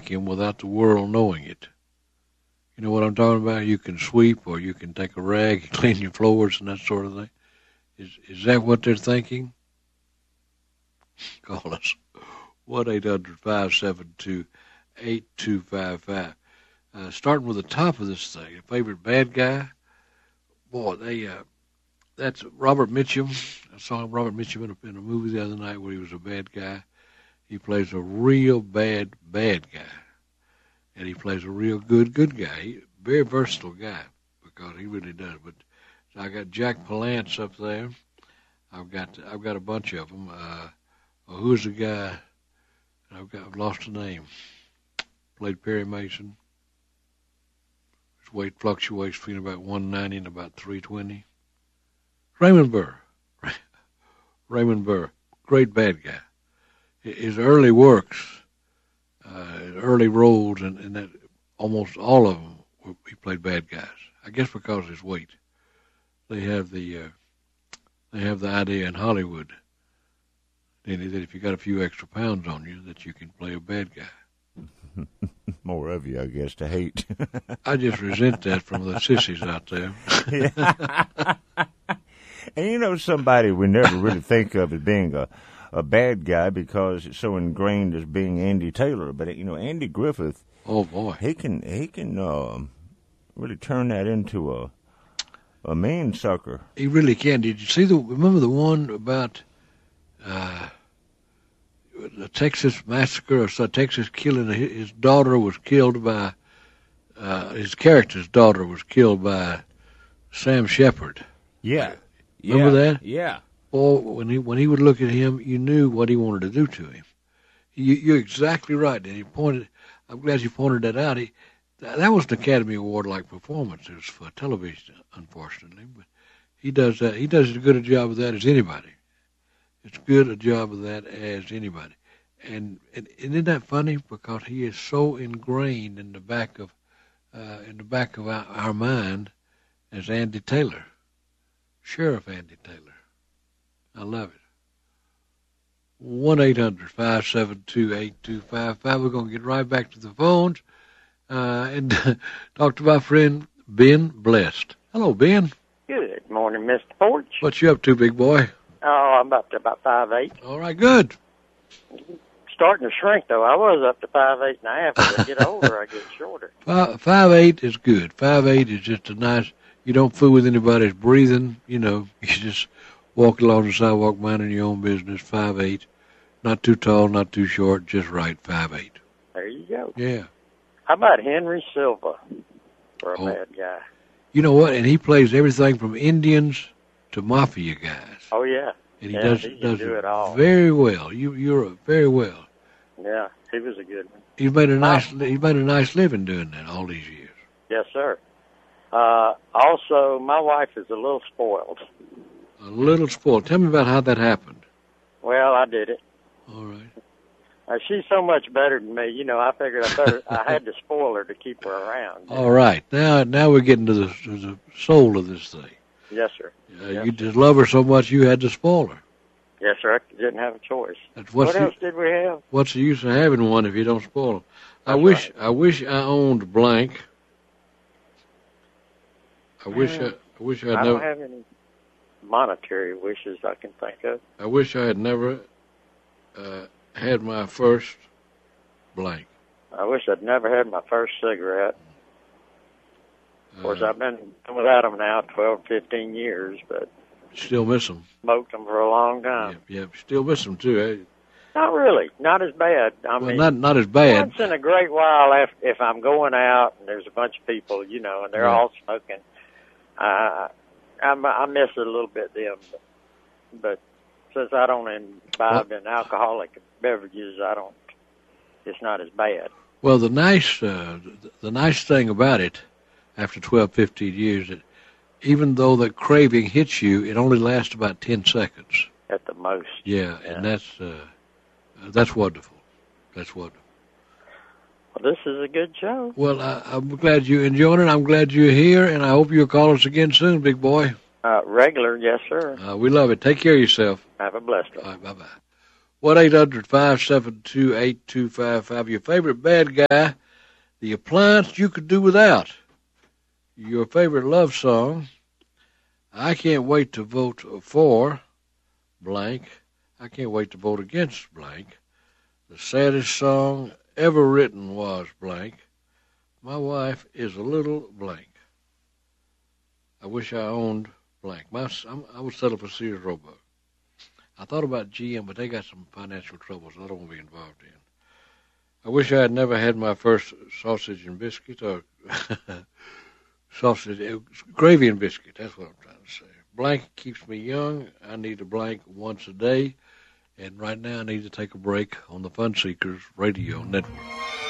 vacuum without the world knowing it. You know what I'm talking about? You can sweep, or you can take a rag and clean your floors and that sort of thing. Is that what they're thinking? Call us 1-800-572-8255. Starting with the top of this thing, a favorite bad guy. Boy, that's Robert Mitchum. I saw Robert Mitchum in a movie the other night where he was a bad guy. He plays a real bad guy. And he plays a real good guy. Very versatile guy, because he really does. But so I got Jack Palance up there. I've got a bunch of them. Who's the guy? I've lost the name. Played Perry Mason. His weight fluctuates between about 190 and about 320. Raymond Burr. Raymond Burr, great bad guy. His early works, early roles, and that almost all of them, he played bad guys. I guess because of his weight. They have the idea in Hollywood that if you got a few extra pounds on you, that you can play a bad guy. More of you, I guess, to hate. I just resent that from the sissies out there. And you know, somebody we never really think of as being a bad guy because it's so ingrained as being Andy Taylor. But you know, Andy Griffith. Oh boy, he can really turn that into a mean sucker. He really can. Did you see remember the one about the Texas massacre or Texas killing? His daughter was killed by his character's daughter was killed by Sam Shepard. Yeah. Remember that? Yeah. Or when he would look at him, you knew what he wanted to do to him. You're exactly right. And I'm glad you pointed that out. That was an Academy Award-like performance. It was for television, unfortunately, but he does that. He does as good a job of that as anybody. It's good a job of that as anybody. And isn't that funny? Because he is so ingrained in the back of our mind as Andy Taylor, Sheriff Andy Taylor. I love it. 1-800-572-8255. We're going to get right back to the phones and talk to my friend Ben Blessed. Hello, Ben. Good morning, Mr. Porch. What you up to, big boy? Oh, I'm up to about 5'8". All right, good. Starting to shrink, though. I was up to 5'8.5". As I get older, I get shorter. 5'8" is good. 5'8" is just a nice. You don't fool with anybody's breathing. You know, you just walk along the sidewalk, minding your own business. 5'8", not too tall, not too short, just right. 5'8". There you go. Yeah. How about Henry Silva for a bad guy? You know what? And he plays everything from Indians to mafia guys. Oh yeah. And he does do it all very well. You're very well. Yeah, he was a good one. He's made a nice living doing that all these years. Yes, sir. Also, my wife is a little spoiled. A little spoiled. Tell me about how that happened. Well, I did it. All right. She's so much better than me. You know, I figured I had to spoil her to keep her around. All right. Now we're getting to the soul of this thing. Yes, sir. Yes, you just love her so much you had to spoil her. Yes, sir. I didn't have a choice. What else did we have? What's the use of having one if you don't spoil them? I wish I owned blank. I wish I don't have any monetary wishes I can think of. I wish I had never had my first blank. I wish I'd never had my first cigarette. Of course, I've been without them now 12, 15 years, but still miss them. Smoked them for a long time. Yeah, still miss them too. Eh? Not really, not as bad. I mean, not as bad. Once in a great while, if I'm going out and there's a bunch of people, you know, and they're all smoking, I miss it a little bit then. But since I don't imbibe in alcoholic beverages, it's not as bad. Well, the nice thing about it, after 12, 15 years, that even though the craving hits you, it only lasts about 10 seconds. At the most. Yeah. And that's wonderful. That's wonderful. Well, this is a good show. Well, I'm glad you enjoyed it. I'm glad you're here, and I hope you'll call us again soon, big boy. Regular, yes, sir. We love it. Take care of yourself. Have a blessed one. All right, bye-bye. 1-800-572-8255. Your favorite bad guy, the appliance you could do without. Your favorite love song, I can't wait to vote for blank. I can't wait to vote against blank. The saddest song ever written was blank. My wife is a little blank. I wish I owned blank. I would settle for Sears Roebuck. I thought about GM, but they got some financial troubles I don't want to be involved in. I wish I had never had my first sausage and biscuit, or gravy and biscuit. That's what I'm trying to say. Blank keeps me young. I need a blank once a day. And right now I need to take a break on the Fun Seekers Radio Network.